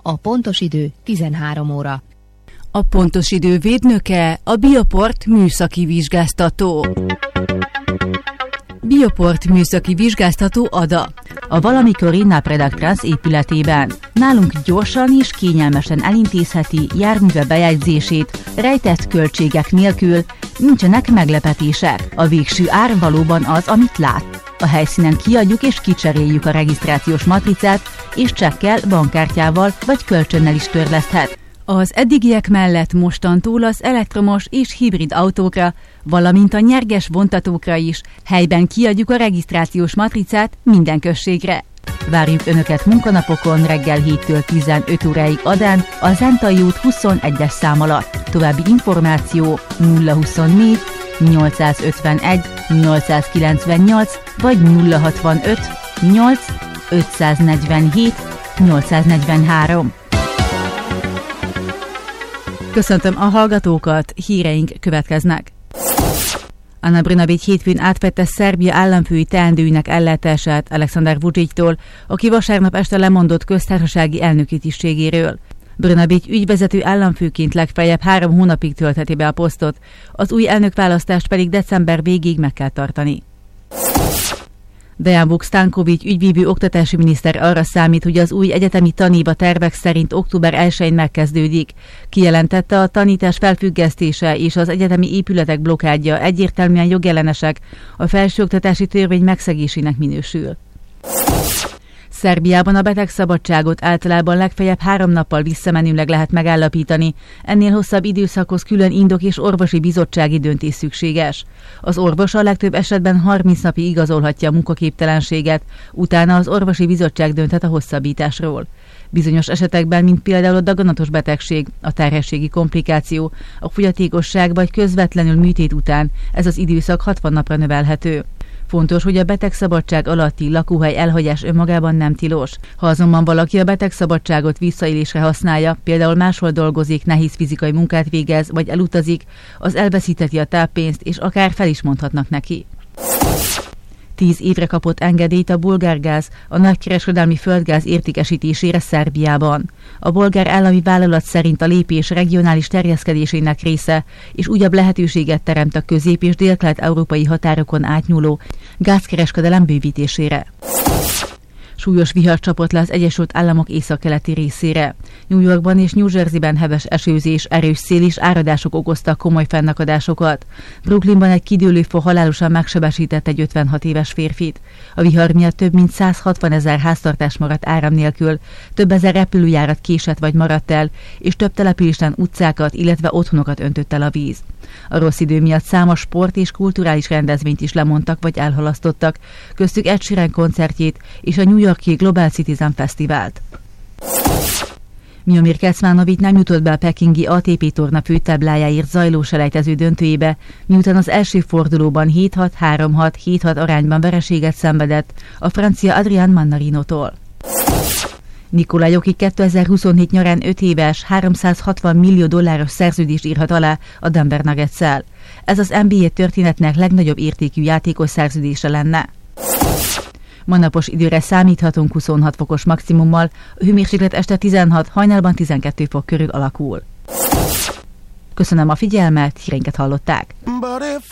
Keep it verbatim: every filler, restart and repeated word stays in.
A pontos idő tizenhárom óra. A pontos idő védnöke a Bioport műszaki vizsgáztató. Bioport műszaki vizsgáztató Ada. A valamikori Napredag Trans épületében. Nálunk gyorsan és kényelmesen elintézheti járműve bejegyzését, rejtett költségek nélkül, nincsenek meglepetések. A végső ár valóban az, amit lát. A helyszínen kiadjuk és kicseréljük a regisztrációs matricát, és csekkel, bankkártyával vagy kölcsönnel is törleszthet. Az eddigiek mellett mostantól az elektromos és hibrid autókra, valamint a nyerges vontatókra is helyben kiadjuk a regisztrációs matricát minden községre. Várjuk Önöket munkanapokon reggel héttől tizenöt óráig Adán, a Zentai út huszonegyes szám alatt. További információ nulla huszonnégy nyolcszázötvenegy nyolcszázkilencvennyolc vagy nulla hatvanöt nyolc ötszáznegyvenhét nyolcszáznegyvenhárom. Köszöntöm a hallgatókat, híreink következnek. Ana Brnabić hétfőn átvette Szerbia államfői teendőinek ellátását Aleksandar Vučićtól, aki vasárnap este lemondott köztársasági elnöki tisztségéről. Brnabić ügyvezető államfőként legfeljebb három hónapig töltheti be a posztot, az új elnökválasztást pedig december végéig meg kell tartani. Dejan Vuk Stanković ügyvívő oktatási miniszter arra számít, hogy az új egyetemi tanév a tervek szerint október elsején megkezdődik. Kijelentette, a tanítás felfüggesztése és az egyetemi épületek blokkádja egyértelműen jogellenesek, a felsőoktatási törvény megszegésének minősül. Szerbiában a betegszabadságot általában legfeljebb három nappal visszamenőleg lehet megállapítani, ennél hosszabb időszakhoz külön indok és orvosi bizottsági döntés szükséges. Az orvos a legtöbb esetben harminc napig igazolhatja a munkaképtelenséget, utána az orvosi bizottság dönthet a hosszabbításról. Bizonyos esetekben, mint például a daganatos betegség, a terhességi komplikáció, a fogyatékosság vagy közvetlenül műtét után ez az időszak hatvan napra növelhető. Fontos, hogy a betegszabadság alatti lakóhely elhagyás önmagában nem tilos. Ha azonban valaki a betegszabadságot visszaélésre használja, például máshol dolgozik, nehéz fizikai munkát végez, vagy elutazik, az elveszítheti a táppénzt, és akár fel is mondhatnak neki. Tíz évre kapott engedélyt a Bulgárgáz a nagykereskedelmi földgáz értékesítésére Szerbiában. A bolgár állami vállalat szerint a lépés regionális terjeszkedésének része, és újabb lehetőséget teremt a közép- és délkelet-európai határokon átnyúló gázkereskedelem bővítésére. Súlyos vihar csapott le az Egyesült Államok északkeleti részére. New Yorkban és New Jerseyben heves esőzés, erős szél és áradások okoztak komoly fennakadásokat. Brooklynban egy kidőlő fa halálosan megsebesített egy ötvenhat éves férfit. A vihar miatt több mint száz hatvan ezer háztartás maradt áram nélkül, több ezer repülőjárat késett vagy maradt el, és több településen utcákat, illetve otthonokat öntött el a víz. A rossz idő miatt számos sport és kulturális rendezvényt is lemondtak vagy elhalasztottak, köztük Ed Sheeran koncertjét és a New York-i Global Citizen Fesztivált. Miomir Kecmanović nem jutott be a pekingi á té pé torna főtáblájáért zajló selejtező döntőjébe, miután az első fordulóban hét hat három hat hét hat arányban vereséget szenvedett a francia Adrian Mannarinótól. Nikola Jokic kétezer-huszonhét nyarán öt éves, háromszázhatvan millió dolláros szerződést írhat alá a Denver Nuggetszel. Ez az en bé á történetnek legnagyobb értékű játékos szerződése lenne. Ma napos időre számíthatunk huszonhat fokos maximummal, a hőmérséklet este tizenhat, hajnalban tizenkettő fok körül alakul. Köszönöm a figyelmet, híreinket hallották.